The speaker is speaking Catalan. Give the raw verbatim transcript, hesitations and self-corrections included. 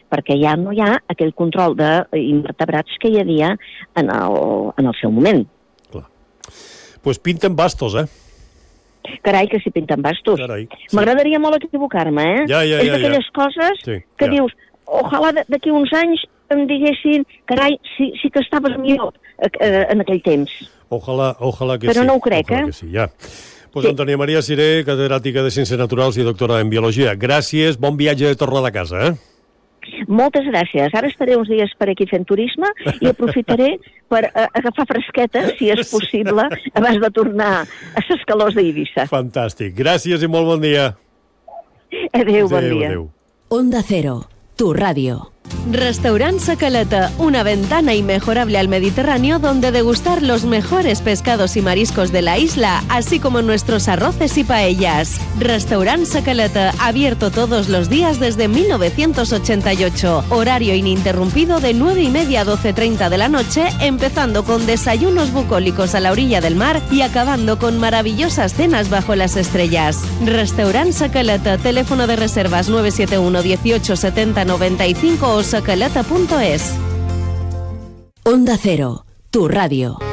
perquè ja no hi ha aquell control d'invertebrats que hi havia en el, en el seu moment. Clar. Pues pinten bastos, eh? Carai, que s'hi pinten bastos. Carai, sí. M'agradaria molt equivocar-me, eh? Ja, ja, és ja, d'aquelles ja. coses sí, que ja. dius, ojalà d'aquí uns anys em diguessin, carai, sí, sí que estaves millor eh, en aquell temps. Ojalà, ojalà que Però sí. no ho crec, ojalà eh? Que sí, ja. Pues Sí. Antònia Maria Siré, catedràtica de Ciències Naturals i doctora en Biologia. Gràcies, bon viatge de tornada a casa, eh? Moltes gràcies. Ara estaré uns dies per aquí fent turisme i aprofitaré per uh, agafar fresqueta, si és possible, abans de tornar a les calors d'Eivissa. Fantàstic. Gràcies i molt bon dia. Adéu, bon dia. Adéu. Onda Cero, tu radio. Restaurant Sacaleta, una ventana inmejorable al Mediterráneo donde degustar los mejores pescados y mariscos de la isla, así como nuestros arroces y paellas. Restaurant Sacaleta, abierto todos los días desde mil novecientos ochenta y ocho. Horario ininterrumpido de nueve y media a doce treinta de la noche, empezando con desayunos bucólicos a la orilla del mar y acabando con maravillosas cenas bajo las estrellas. Restaurant Sacaleta, teléfono de reservas nueve siete uno dieciocho setenta noventa y cinco o sacaleta punto es. Onda Cero, tu radio.